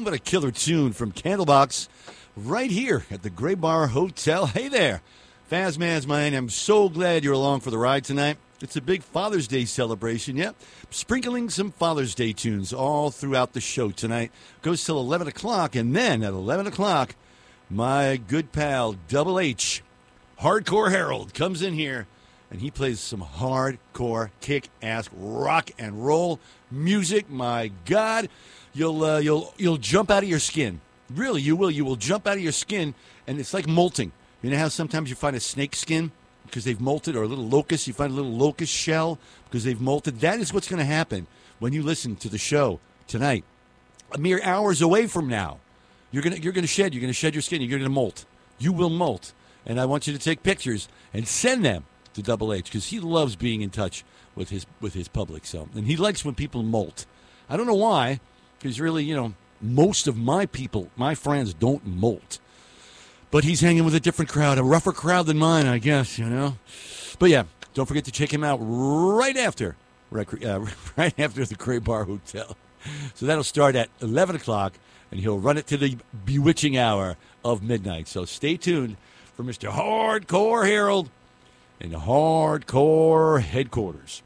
but a killer tune from Candlebox right here at the Gray Bar Hotel. Hey there, Fazman's mine. I'm so glad you're along for the ride tonight. It's a big Father's Day celebration, yeah. Sprinkling some Father's Day tunes all throughout the show tonight. Goes till 11 o'clock, and then at 11 o'clock, my good pal, Double H, Hardcore Harold, comes in here, and he plays some hardcore, kick-ass rock and roll music. My God, you'll jump out of your skin. Really, you will. You will jump out of your skin, and it's like molting. You know how sometimes you find a snake skin because they've molted, or a little locust, you find a little locust shell because they've molted? That is what's going to happen when you listen to the show tonight. A mere hours away from now, you're going to shed your skin. You're going to molt. You will molt. And I want you to take pictures and send them to Double H because he loves being in touch with his public. So, and he likes when people molt. I don't know why, because really, most of my friends don't molt. But he's hanging with a different crowd, a rougher crowd than mine, I guess, But yeah, don't forget to check him out right after the Gray Bar Hotel. So that'll start at 11 o'clock, and he'll run it to the bewitching hour of midnight. So stay tuned for Mr. Hardcore Harold in the Hardcore Headquarters.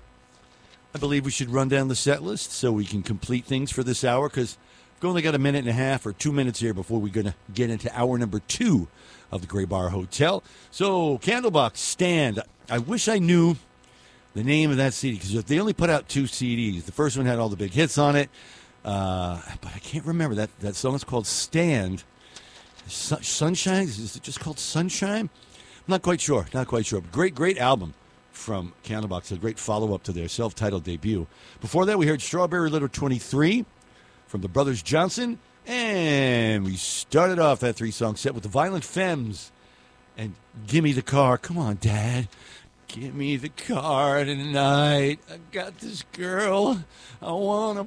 I believe we should run down the set list so we can complete things for this hour, because we've only got a minute and a half or 2 minutes here before we're going to get into hour number 2 of the Gray Bar Hotel. So, Candlebox, Stand. I wish I knew the name of that CD, because they only put out 2 CDs. The first one had all the big hits on it, but I can't remember. That song is called Stand. Sunshine? Is it just called Sunshine? I'm not quite sure. Great album from Candlebox. A great follow-up to their self-titled debut. Before that, we heard Strawberry Letter 23 from the Brothers Johnson. And we started off that 3-song set with the Violent Femmes and Gimme the Car. Come on, Dad. Give me the car tonight. I got this girl. I want to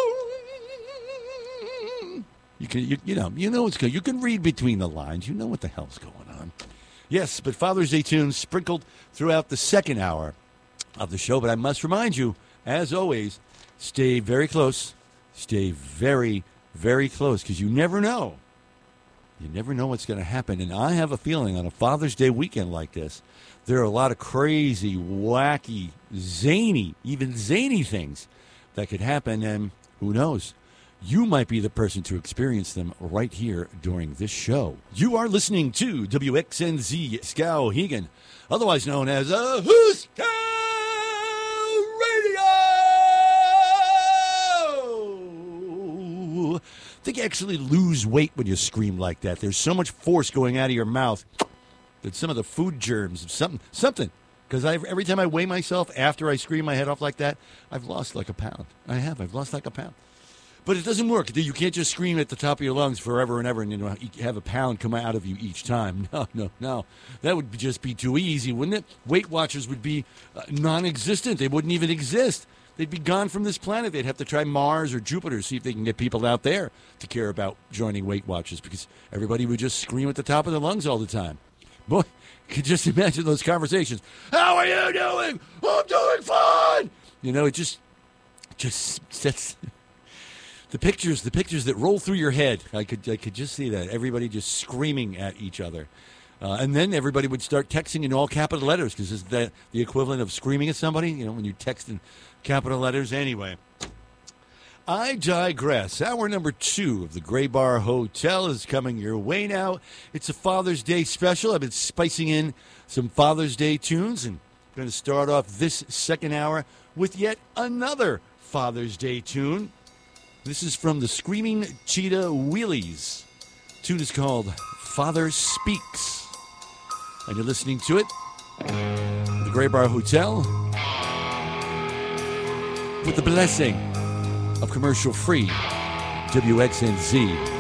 boom. You know what's good. You can read between the lines. You know what the hell's going on. Yes, but Father's Day tunes sprinkled throughout the second hour of the show. But I must remind you, as always, stay very close. Stay very, very close, because you never know. You never know what's going to happen. And I have a feeling on a Father's Day weekend like this, there are a lot of crazy, wacky, zany, even zany things that could happen. And who knows? You might be the person to experience them right here during this show. You are listening to WXNZ Skowhegan, otherwise known as Husker Radio. I think you actually lose weight when you scream like that. There's so much force going out of your mouth that some of the food germs, something. Because every time I weigh myself after I scream my head off like that, I've lost like a pound. I've lost like a pound. But it doesn't work. You can't just scream at the top of your lungs forever and ever and have a pound come out of you each time. No. That would just be too easy, wouldn't it? Weight Watchers would be non-existent. They wouldn't even exist. They'd be gone from this planet. They'd have to try Mars or Jupiter, see if they can get people out there to care about joining Weight Watchers, because everybody would just scream at the top of their lungs all the time. Boy, you could just imagine those conversations. How are you doing? I'm doing fine. It just sets... The pictures that roll through your head, I could just see that. Everybody just screaming at each other. And then everybody would start texting in all capital letters, because is that the equivalent of screaming at somebody? When you text in capital letters? Anyway, I digress. Hour number 2 of the Gray Bar Hotel is coming your way now. It's a Father's Day special. I've been spicing in some Father's Day tunes, and I'm going to start off this second hour with yet another Father's Day tune. This is from the Screaming Cheetah Wheelies. The tune is called Father Speaks. And you're listening to it at the Gray Bar Hotel with the blessing of commercial-free WXNZ